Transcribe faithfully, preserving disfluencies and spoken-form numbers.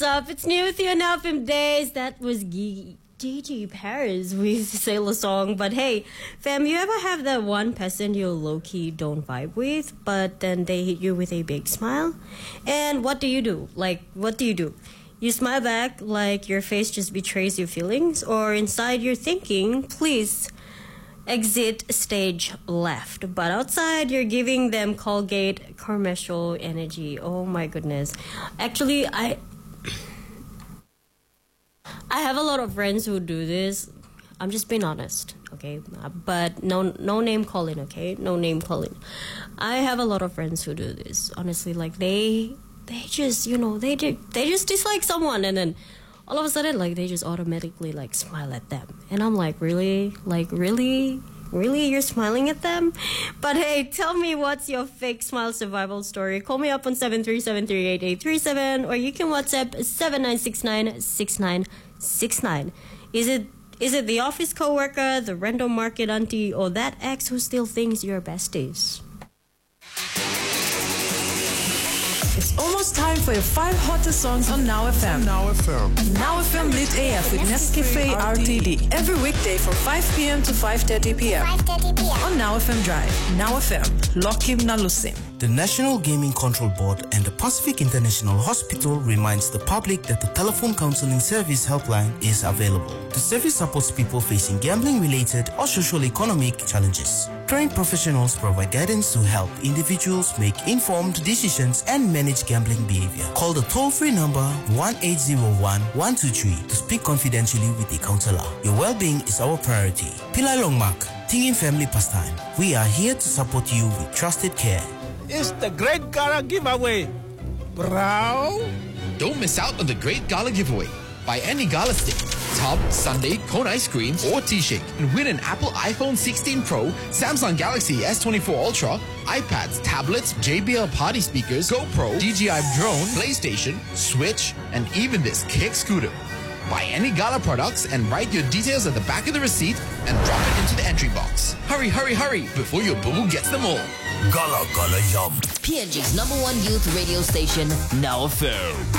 What's up? It's new with you now from days. That was Gigi. Gigi Paris with Sailor Song. But hey, fam, you ever have that one person you low-key don't vibe with, but then they hit you with a big smile? And what do you do? Like, what do you do? You smile back like your face just betrays your feelings, or inside you're thinking, please exit stage left. But outside you're giving them Colgate commercial energy. Oh my goodness. Actually, I... I have a lot of friends who do this. I'm just being honest, okay? But no no name calling, okay? No name calling. I have a lot of friends who do this. Honestly, like they they just, you know, they do, they just dislike someone, and then all of a sudden like they just automatically like smile at them. And I'm like, really? Like really? Really, you're smiling at them? But hey, tell me, what's your fake smile survival story? Call me up on seven three seven, three eight eight three seven, or you can WhatsApp seven nine six nine, six nine six nine. Is it is it the office coworker, the random market auntie, or that ex who still thinks you're besties? It's almost time for your five hottest songs on Now F M. Now F M. Now F M Lit A F with Nescafe R T D. Every weekday from five p.m. to five thirty p.m. five thirty p.m. on Now F M Drive. Now F M. Lokim Nalusim. The National Gaming Control Board and the Pacific International Hospital reminds the public that the telephone counseling service helpline is available. The service supports people facing gambling-related or socio-economic challenges. Trained professionals provide guidance to help individuals make informed decisions and manage gambling behavior. Call the toll-free number one eight zero one, one two three to speak confidentially with a counselor. Your well-being is our priority. Pillai Longmark, Tingin Family Pastime. We are here to support you with trusted care. It's the Great Gala Giveaway, bro. Don't miss out on the Great Gala Giveaway. Buy any Gala stick, tub, sundae, cone ice cream, or T-shake and win an Apple iPhone sixteen Pro, Samsung Galaxy S twenty-four Ultra, iPads, tablets, J B L party speakers, GoPro, D J I drone, PlayStation, Switch, and even this kick scooter. Buy any Gala products and write your details at the back of the receipt and drop it into the entry box. Hurry, hurry, hurry before your boo-boo gets them all. Gala Gala Yum. P N G's number one youth radio station, Now F M.